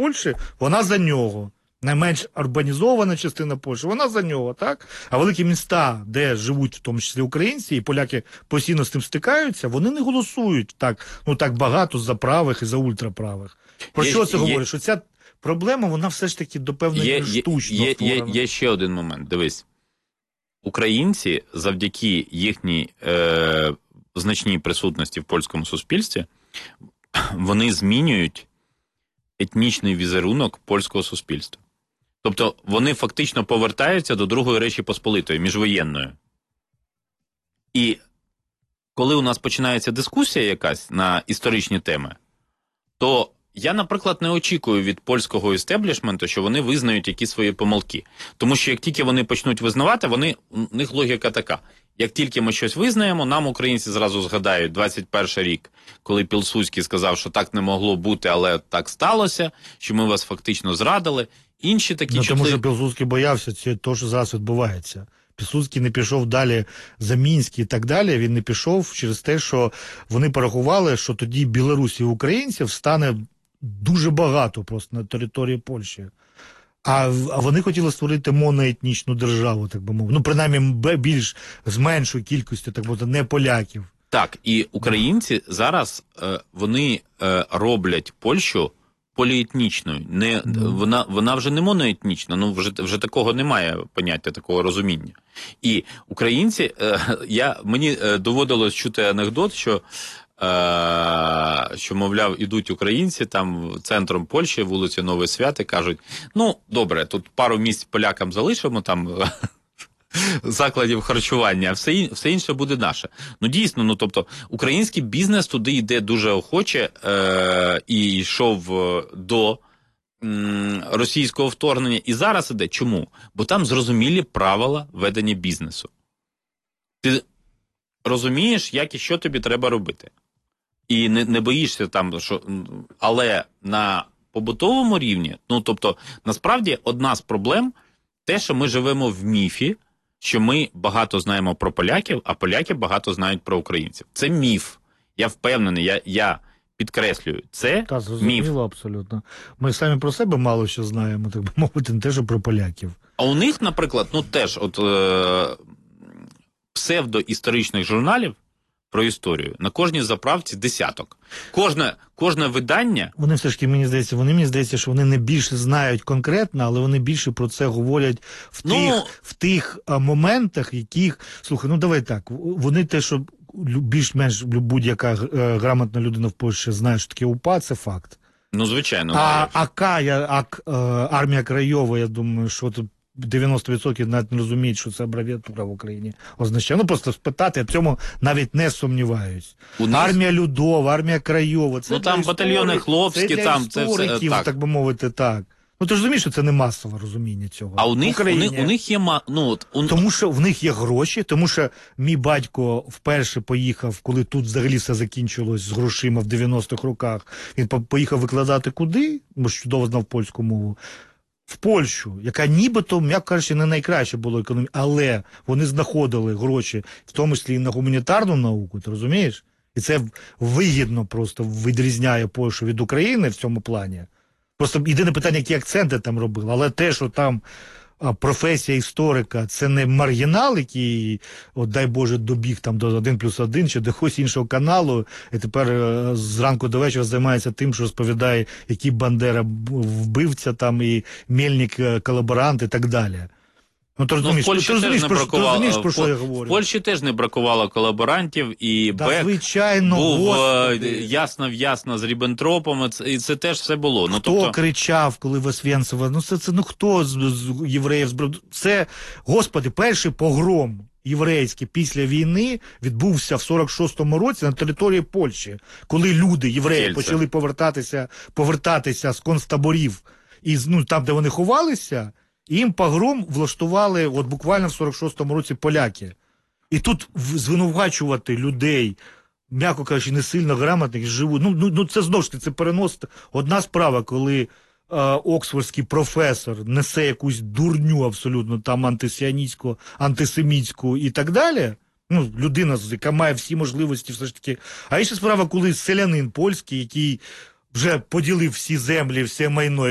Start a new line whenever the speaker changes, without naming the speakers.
Польщі, вона за нього. Найменш урбанізована частина Польщі, вона за нього, так? А великі міста, де живуть в тому числі українці, і поляки постійно з тим стикаються, вони не голосують так багато за правих і за ультраправих. Про що це говорить? Що ця проблема, вона все ж таки до певної штучно створена.
Є ще один момент, дивись. Українці завдяки їхній значній присутності в польському суспільстві, вони змінюють етнічний візерунок польського суспільства. Тобто вони фактично повертаються до Другої Речі Посполитої, міжвоєнної. І коли у нас починається дискусія якась на історичні теми, то я, наприклад, не очікую від польського істеблішменту, що вони визнають якісь свої помилки. Тому що як тільки вони почнуть визнавати, у них логіка така. Як тільки ми щось визнаємо, нам українці зразу згадають 21 рік, коли Пілсудський сказав, що так не могло бути, але так сталося, що ми вас фактично зрадили. Інші такі
тому що Пілсудський боявся, це те, що зараз відбувається. Пілсудський не пішов далі за Мінськ і так далі, він не пішов через те, що вони порахували, що тоді білорусів і українців стане дуже багато просто на території Польщі. А вони хотіли створити моноетнічну державу, так би мовити. Ну, принаймні, більш з меншою кількістю, так би мовити, не поляків.
Так, і українці зараз, вони роблять Польщу поліетнічною. Вона вже не моноетнічна, ну вже такого немає поняття, такого розуміння. І українці, мені доводилось чути анекдот, що, мовляв, ідуть українці там центром Польщі, вулиці Новий Свят, і кажуть, ну, добре, тут пару місць полякам залишимо, там, закладів харчування, а все інше буде наше. Ну, дійсно, тобто, український бізнес туди йде дуже охоче і йшов до російського вторгнення, і зараз іде. Чому? Бо там зрозумілі правила ведення бізнесу. Ти розумієш, як і що тобі треба робити. І не боїшся там, але на побутовому рівні, тобто, насправді, одна з проблем те, що ми живемо в міфі, що ми багато знаємо про поляків, а поляки багато знають про українців. Це міф. Я впевнений, я підкреслюю, це міф.
Зрозуміло, абсолютно. Ми самі про себе мало що знаємо, так би мовити, не те, що про поляків.
А у них, наприклад, теж псевдоісторичних журналів про історію на кожній заправці десяток. Кожне видання...
Вони все ж таки, мені здається, що вони не більше знають конкретно, але вони більше про це говорять в тих моментах, яких... Слухай, давай так, вони те, що більш-менш будь-яка грамотна людина в Польщі знає, що таке УПА, це факт.
Ну, звичайно.
Армія Краєва, я думаю, що тут 90% навіть не розуміють, що це абревіатура в Україні означає. Просто спитати, я в цьому навіть не сумніваюсь. Армія Людова, армія Краєва. Це
там батальйони хлопські,
це для істориків, так би мовити, так. Ти ж розумієш, що це не масове розуміння цього.
А у них є...
Тому що в них є гроші, тому що мій батько вперше поїхав, коли тут взагалі все закінчилось з грошима в 90-х роках. Він поїхав викладати куди? Бо ж чудово знав польську мову. В Польщу, яка нібито, м'яко кажучи, не найкраще було економіка, але вони знаходили гроші, в тому числі і на гуманітарну науку, ти розумієш? І це вигідно просто відрізняє Польщу від України в цьому плані. Просто єдине питання, які акценти там робили, але те, що там професія історика, це не маргінал, який, дай Боже, добіг там до 1+1 чи до якогось іншого каналу, і тепер зранку до вечора займається тим, що розповідає, який Бандера вбивця там, і Мельник колаборант і так далі. Ти розумієш, про що я говорю?
В Польщі теж не бракувало колаборантів, і Бек був ясно з Ріббентропом, і це теж все було.
Хто кричав, коли в Освенциво? Хто з євреїв збрав? Це, Господи, перший погром єврейський після війни відбувся в 46-му році на території Польщі, коли люди, євреї, почали повертатися з концтаборів, і там, де вони ховалися, їм погром влаштували буквально в 46-му році поляки. І тут звинувачувати людей, м'яко кажучи, не сильно грамотних, живуть. Це знову ж таки, це переносити. Одна справа, коли оксфордський професор несе якусь дурню абсолютно, там антисіоністську, антисемітську і так далі. Людина, яка має всі можливості все ж таки. А інша справа, коли селянин польський, який вже поділив всі землі, все майно,